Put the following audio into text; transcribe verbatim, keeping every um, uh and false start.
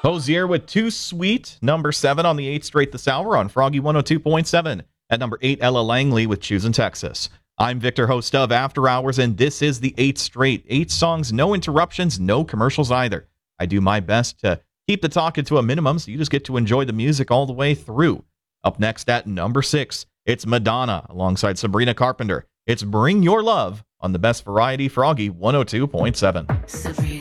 Hosier with Too Sweet, number seven on the eighth straight this hour on Froggy one oh two point seven. At number eight, Ella Langley with Choosing Texas. I'm Victor, host of After Hours, and this is the eighth straight. Eight songs, no interruptions, no commercials either. I do my best to keep the talking to a minimum, so you just get to enjoy the music all the way through. Up next at number six, it's Madonna alongside Sabrina Carpenter. It's Bring Your Love on the Best Variety Froggy one oh two point seven. Sabrina.